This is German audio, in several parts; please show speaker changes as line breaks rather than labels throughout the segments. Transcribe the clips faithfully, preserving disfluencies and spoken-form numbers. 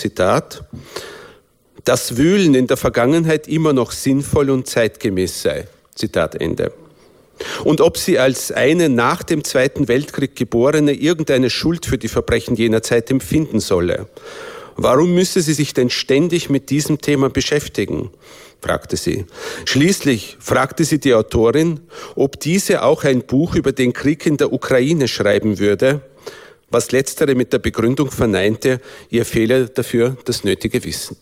Zitat, das Wühlen in der Vergangenheit immer noch sinnvoll und zeitgemäß sei. Zitat Ende. Und ob sie als eine nach dem Zweiten Weltkrieg Geborene irgendeine Schuld für die Verbrechen jener Zeit empfinden solle. Warum müsse sie sich denn ständig mit diesem Thema beschäftigen? Fragte sie. Schließlich fragte sie die Autorin, ob diese auch ein Buch über den Krieg in der Ukraine schreiben würde, was letztere mit der Begründung verneinte, ihr fehle dafür das nötige Wissen.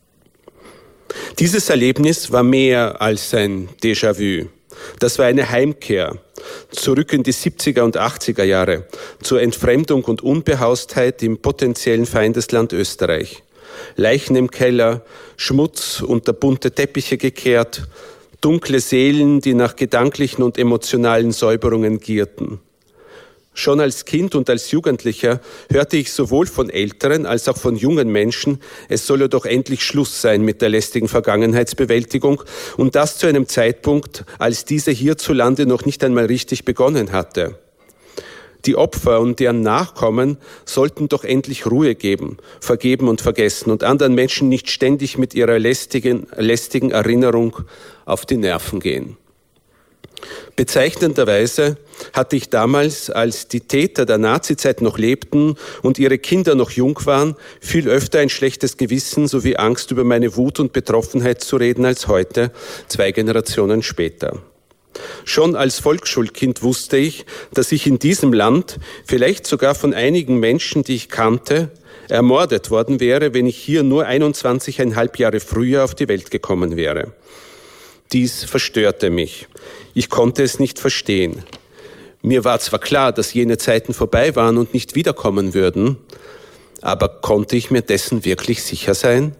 Dieses Erlebnis war mehr als ein Déjà-vu. Das war eine Heimkehr, zurück in die siebziger und achtziger Jahre, zur Entfremdung und Unbehaustheit im potenziellen Feindesland Österreich. Leichen im Keller, Schmutz unter bunte Teppiche gekehrt, dunkle Seelen, die nach gedanklichen und emotionalen Säuberungen gierten. Schon als Kind und als Jugendlicher hörte ich sowohl von älteren als auch von jungen Menschen, es solle doch endlich Schluss sein mit der lästigen Vergangenheitsbewältigung und das zu einem Zeitpunkt, als diese hierzulande noch nicht einmal richtig begonnen hatte. Die Opfer und deren Nachkommen sollten doch endlich Ruhe geben, vergeben und vergessen und anderen Menschen nicht ständig mit ihrer lästigen, lästigen Erinnerung auf die Nerven gehen. Bezeichnenderweise hatte ich damals, als die Täter der Nazizeit noch lebten und ihre Kinder noch jung waren, viel öfter ein schlechtes Gewissen sowie Angst, über meine Wut und Betroffenheit zu reden, als heute, zwei Generationen später. Schon als Volksschulkind wusste ich, dass ich in diesem Land, vielleicht sogar von einigen Menschen, die ich kannte, ermordet worden wäre, wenn ich hier nur einundzwanzigeinhalb Jahre früher auf die Welt gekommen wäre. Dies verstörte mich. Ich konnte es nicht verstehen. Mir war zwar klar, dass jene Zeiten vorbei waren und nicht wiederkommen würden, aber konnte ich mir dessen wirklich sicher sein?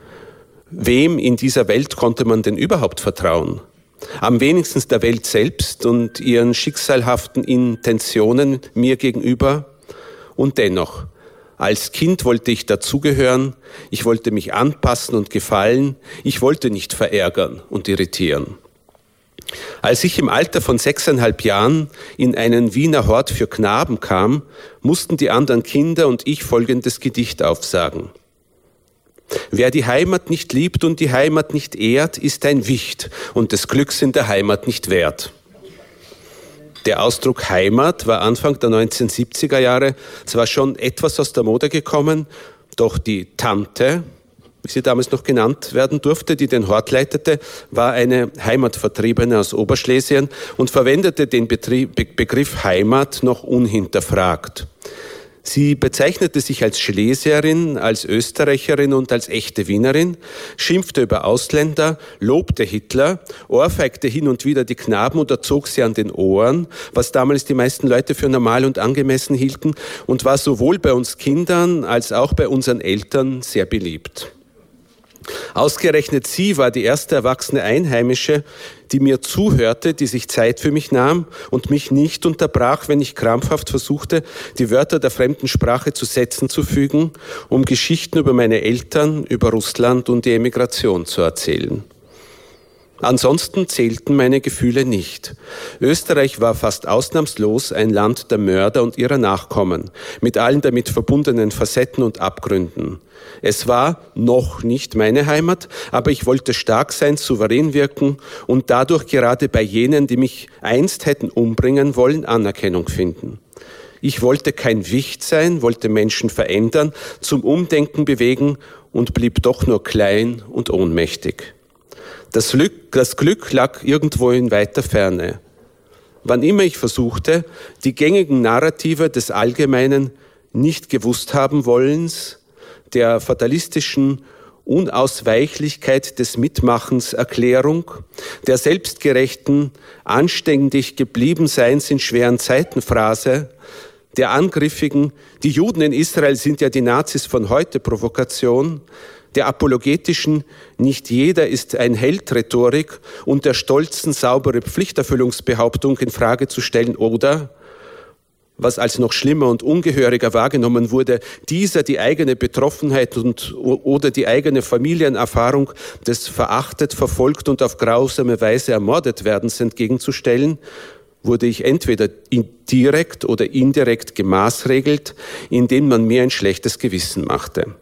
Wem in dieser Welt konnte man denn überhaupt vertrauen? Am wenigsten der Welt selbst und ihren schicksalhaften Intentionen mir gegenüber. Und dennoch, als Kind wollte ich dazugehören, ich wollte mich anpassen und gefallen, ich wollte nicht verärgern und irritieren. Als ich im Alter von sechseinhalb Jahren in einen Wiener Hort für Knaben kam, mussten die anderen Kinder und ich folgendes Gedicht aufsagen. Wer die Heimat nicht liebt und die Heimat nicht ehrt, ist ein Wicht und des Glücks in der Heimat nicht wert. Der Ausdruck Heimat war Anfang der neunzehnhundertsiebziger Jahre zwar schon etwas aus der Mode gekommen, doch die Tante, wie sie damals noch genannt werden durfte, die den Hort leitete, war eine Heimatvertriebene aus Oberschlesien und verwendete den Betrieb, Be- Begriff Heimat noch unhinterfragt. Sie bezeichnete sich als Schlesierin, als Österreicherin und als echte Wienerin, schimpfte über Ausländer, lobte Hitler, ohrfeigte hin und wieder die Knaben oder zog sie an den Ohren, was damals die meisten Leute für normal und angemessen hielten, und war sowohl bei uns Kindern als auch bei unseren Eltern sehr beliebt. Ausgerechnet sie war die erste erwachsene Einheimische, die mir zuhörte, die sich Zeit für mich nahm und mich nicht unterbrach, wenn ich krampfhaft versuchte, die Wörter der fremden Sprache zu Sätzen zu fügen, um Geschichten über meine Eltern, über Russland und die Emigration zu erzählen. Ansonsten zählten meine Gefühle nicht. Österreich war fast ausnahmslos ein Land der Mörder und ihrer Nachkommen, mit allen damit verbundenen Facetten und Abgründen. Es war noch nicht meine Heimat, aber ich wollte stark sein, souverän wirken und dadurch gerade bei jenen, die mich einst hätten umbringen wollen, Anerkennung finden. Ich wollte kein Wicht sein, wollte Menschen verändern, zum Umdenken bewegen und blieb doch nur klein und ohnmächtig. Das Glück, das Glück lag irgendwo in weiter Ferne. Wann immer ich versuchte, die gängigen Narrative des allgemeinen nicht gewusst haben wollens, der fatalistischen Unausweichlichkeit des Mitmachens Erklärung, der selbstgerechten, anständig geblieben Seins in schweren Zeiten Phrase, der angriffigen, die Juden in Israel sind ja die Nazis von heute Provokation, der apologetischen, nicht jeder ist ein Held Rhetorik und der stolzen, saubere Pflichterfüllungsbehauptung in Frage zu stellen oder, was als noch schlimmer und ungehöriger wahrgenommen wurde, dieser die eigene Betroffenheit und oder die eigene Familienerfahrung des verachtet, verfolgt und auf grausame Weise ermordet werdens entgegenzustellen, wurde ich entweder direkt oder indirekt gemaßregelt, indem man mir ein schlechtes Gewissen machte.